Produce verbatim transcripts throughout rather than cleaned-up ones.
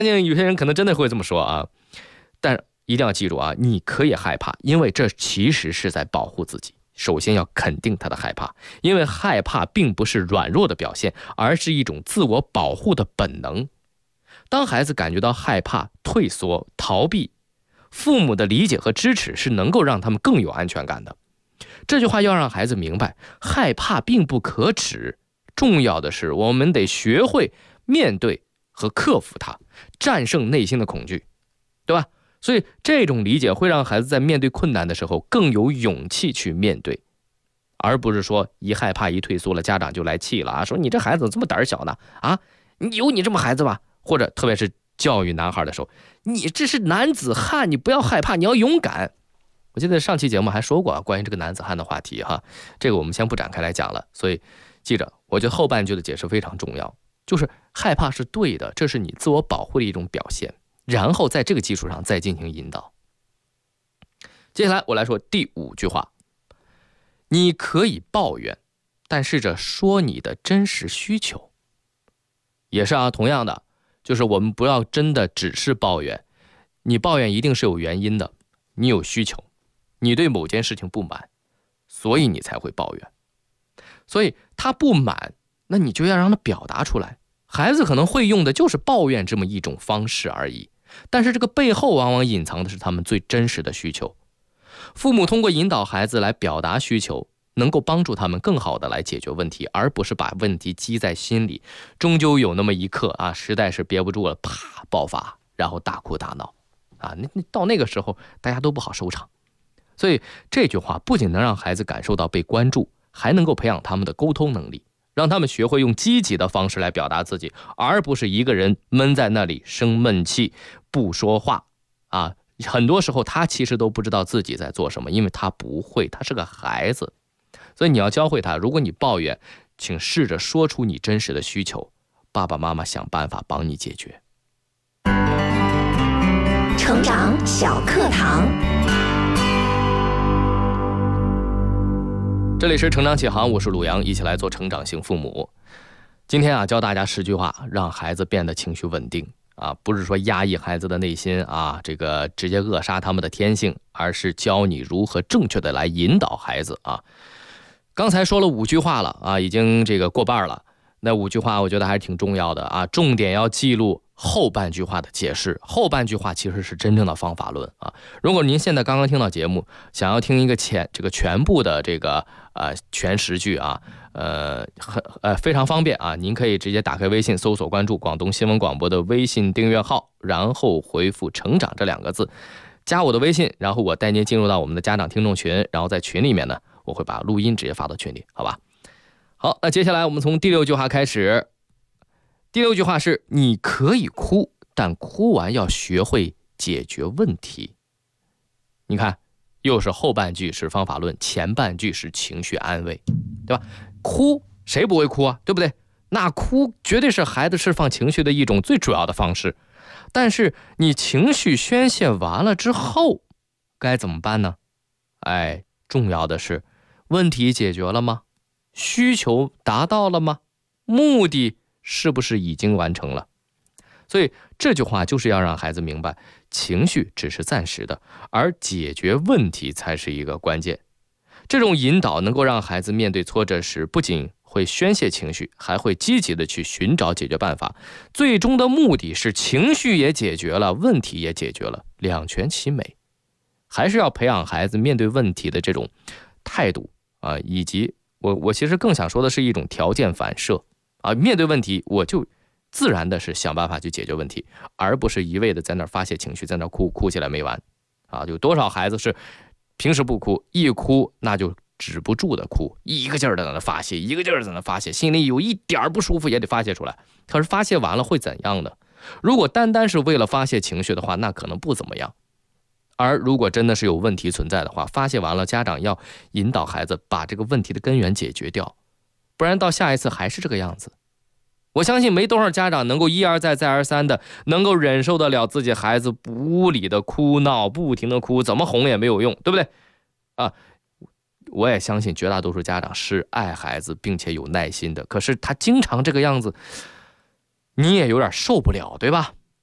有些人可能真的会这么说啊，但一定要记住啊，你可以害怕，因为这其实是在保护自己。首先要肯定他的害怕，因为害怕并不是软弱的表现，而是一种自我保护的本能。当孩子感觉到害怕、退缩、逃避，父母的理解和支持是能够让他们更有安全感的。这句话要让孩子明白，害怕并不可耻，重要的是我们得学会面对和克服它，战胜内心的恐惧，对吧？所以这种理解会让孩子在面对困难的时候更有勇气去面对，而不是说一害怕一退缩了，家长就来气了啊，说你这孩子怎么这么胆小呢？啊，有你这么孩子吧？或者特别是教育男孩的时候，你这是男子汉，你不要害怕，你要勇敢。我记得上期节目还说过啊，关于这个男子汉的话题哈，这个我们先不展开来讲了。所以记着，我觉得后半句的解释非常重要，就是害怕是对的，这是你自我保护的一种表现。然后在这个基础上再进行引导。接下来我来说第五句话，你可以抱怨，但试着说你的真实需求。也是啊，同样的，就是我们不要真的只是抱怨，你抱怨一定是有原因的，你有需求，你对某件事情不满，所以你才会抱怨。所以他不满，那你就要让他表达出来。孩子可能会用的就是抱怨这么一种方式而已，但是这个背后往往隐藏的是他们最真实的需求。父母通过引导孩子来表达需求，能够帮助他们更好的来解决问题，而不是把问题积在心里，终究有那么一刻啊，实在是憋不住了，啪爆发，然后大哭大闹啊，那到那个时候大家都不好收场。所以这句话不仅能让孩子感受到被关注，还能够培养他们的沟通能力，让他们学会用积极的方式来表达自己，而不是一个人闷在那里生闷气不说话啊。很多时候他其实都不知道自己在做什么，因为他不会，他是个孩子。所以你要教会他，如果你抱怨，请试着说出你真实的需求，爸爸妈妈想办法帮你解决。 成长小课堂， 这里是成长启航，我是鲁阳，一起来做成长型父母。今天啊，教大家十句话，让孩子变得情绪稳定啊，不是说压抑孩子的内心啊，这个直接扼杀他们的天性，而是教你如何正确的来引导孩子啊。刚才说了五句话了啊，已经这个过半了。那五句话我觉得还是挺重要的啊，重点要记录后半句话的解释。后半句话其实是真正的方法论啊。如果您现在刚刚听到节目，想要听一个全这个全部的这个呃全十句啊，呃很呃非常方便啊，您可以直接打开微信搜索关注广东新闻广播的微信订阅号，然后回复成长这两个字，加我的微信，然后我带您进入到我们的家长听众群，然后在群里面呢，我会把录音直接发到群里，好吧？好，那接下来我们从第六句话开始。第六句话是，你可以哭，但哭完要学会解决问题。你看，又是后半句是方法论，前半句是情绪安慰，对吧？哭谁不会哭啊，对不对？那哭绝对是孩子释放情绪的一种最主要的方式。但是你情绪宣泄完了之后该怎么办呢？哎，重要的是问题解决了吗？需求达到了吗？目的是不是已经完成了？所以这句话就是要让孩子明白，情绪只是暂时的，而解决问题才是一个关键。这种引导能够让孩子面对挫折时，不仅会宣泄情绪，还会积极的去寻找解决办法。最终的目的是情绪也解决了，问题也解决了，两全其美。还是要培养孩子面对问题的这种态度啊，以及我我其实更想说的是一种条件反射啊，面对问题我就自然的是想办法去解决问题，而不是一味的在那儿发泄情绪，在那儿哭哭起来没完啊！有多少孩子是平时不哭，一哭那就止不住的哭，一个劲儿的在那发泄，一个劲儿在那发泄，心里有一点不舒服也得发泄出来。可是发泄完了会怎样呢？如果单单是为了发泄情绪的话，那可能不怎么样。而如果真的是有问题存在的话，发泄完了，家长要引导孩子把这个问题的根源解决掉，不然到下一次还是这个样子。我相信没多少家长能够一而再再而三的能够忍受得了自己孩子无理的哭闹，不停的哭，怎么哄也没有用，对不对啊？我也相信绝大多数家长是爱孩子并且有耐心的，可是他经常这个样子，你也有点受不了，对吧？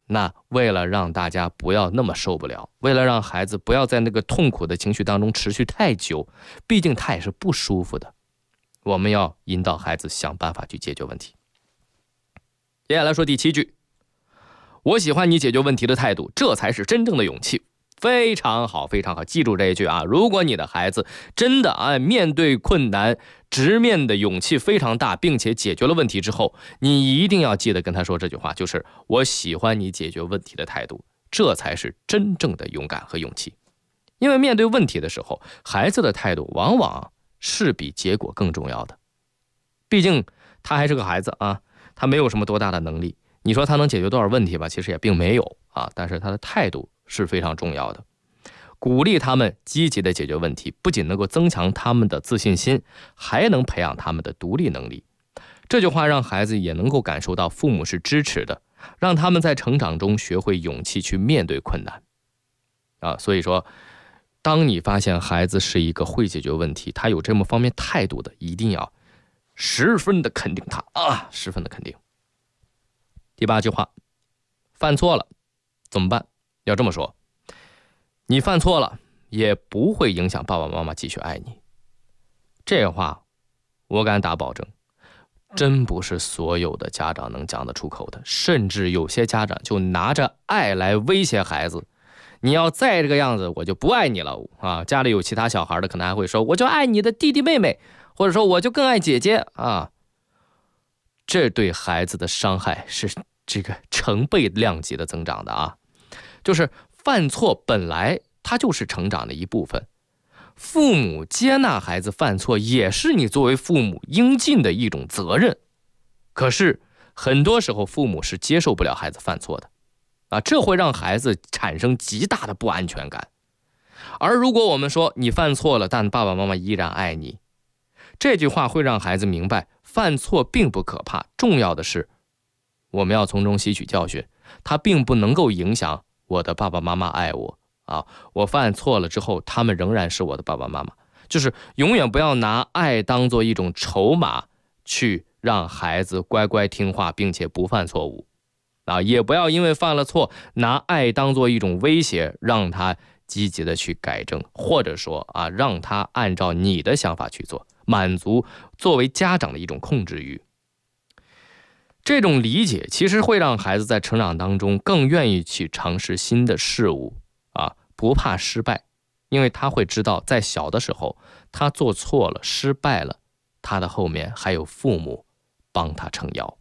那为了让大家不要那么受不了，为了让孩子不要在那个痛苦的情绪当中持续太久，毕竟他也是不舒服的，我们要引导孩子想办法去解决问题。接下来说第七句，我喜欢你解决问题的态度，这才是真正的勇气。非常好，非常好，记住这一句啊！如果你的孩子真的啊面对困难，直面的勇气非常大，并且解决了问题之后，你一定要记得跟他说这句话，就是我喜欢你解决问题的态度，这才是真正的勇敢和勇气。因为面对问题的时候，孩子的态度往往是比结果更重要的。毕竟他还是个孩子啊，他没有什么多大的能力，你说他能解决多少问题吧，其实也并没有啊，但是他的态度是非常重要的。鼓励他们积极的解决问题，不仅能够增强他们的自信心，还能培养他们的独立能力。这句话让孩子也能够感受到父母是支持的，让他们在成长中学会勇气去面对困难啊。所以说，当你发现孩子是一个会解决问题，他有这么方面态度的，一定要十分的肯定他啊，十分的肯定。第八句话，犯错了怎么办？要这么说，你犯错了也不会影响爸爸妈妈继续爱你。这话我敢打保证，真不是所有的家长能讲得出口的，甚至有些家长就拿着爱来威胁孩子，你要再这个样子我就不爱你了啊！家里有其他小孩的可能还会说，我就爱你的弟弟妹妹，或者说我就更爱姐姐啊。这对孩子的伤害是这个成倍量级的增长的啊。就是犯错本来它就是成长的一部分，父母接纳孩子犯错也是你作为父母应尽的一种责任。可是很多时候父母是接受不了孩子犯错的啊，这会让孩子产生极大的不安全感。而如果我们说你犯错了，但爸爸妈妈依然爱你，这句话会让孩子明白犯错并不可怕，重要的是我们要从中吸取教训，它并不能够影响我的爸爸妈妈爱我啊！我犯错了之后，他们仍然是我的爸爸妈妈。就是永远不要拿爱当做一种筹码，去让孩子乖乖听话，并且不犯错误啊！也不要因为犯了错，拿爱当做一种威胁，让他积极的去改正，或者说啊，让他按照你的想法去做，满足作为家长的一种控制欲。这种理解其实会让孩子在成长当中更愿意去尝试新的事物啊，不怕失败，因为他会知道在小的时候他做错了失败了，他的后面还有父母帮他撑腰。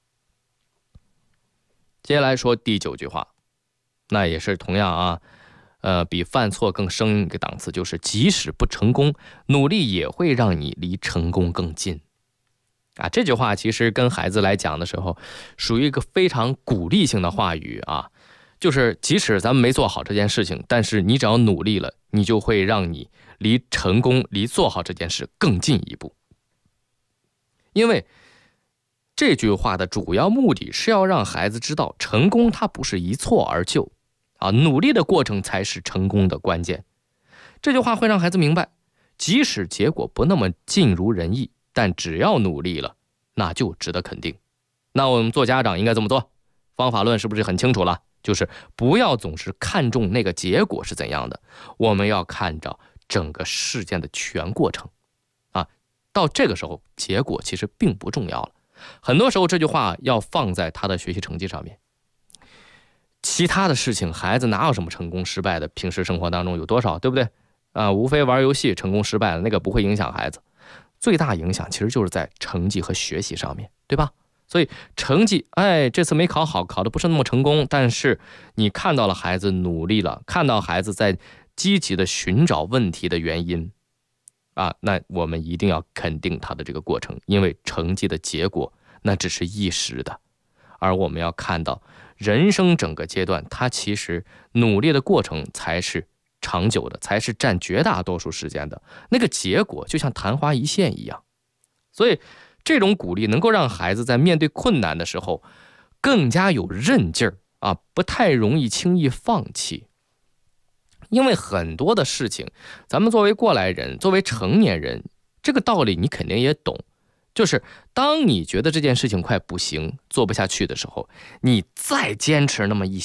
接下来说第九句话，那也是同样啊，呃，比犯错更升一个档次，就是即使不成功，努力也会让你离成功更近。啊，这句话其实跟孩子来讲的时候，属于一个非常鼓励性的话语啊，就是即使咱们没做好这件事情，但是你只要努力了，你就会让你离成功、离做好这件事更进一步。因为这句话的主要目的是要让孩子知道，成功它不是一蹴而就啊，努力的过程才是成功的关键。这句话会让孩子明白，即使结果不那么尽如人意，但只要努力了，那就值得肯定。那我们做家长应该怎么做？方法论是不是很清楚了？就是不要总是看重那个结果是怎样的，我们要看着整个事件的全过程啊。到这个时候，结果其实并不重要了。很多时候这句话要放在他的学习成绩上面。其他的事情，孩子哪有什么成功失败的？平时生活当中有多少，对不对？啊，无非玩游戏成功失败了，那个不会影响孩子。最大影响其实就是在成绩和学习上面，对吧？所以成绩，哎，这次没考好，考得不是那么成功，但是你看到了孩子努力了，看到孩子在积极的寻找问题的原因啊，那我们一定要肯定他的这个过程，因为成绩的结果那只是一时的，而我们要看到人生整个阶段，他其实努力的过程才是长久的，才是占绝大多数时间的，那个结果就像昙花一现一样。所以这种鼓励能够让孩子在面对困难的时候更加有韧劲儿啊，不太容易轻易放弃。因为很多的事情，咱们作为过来人，作为成年人，这个道理你肯定也懂，就是当你觉得这件事情快不行，做不下去的时候，你再坚持那么一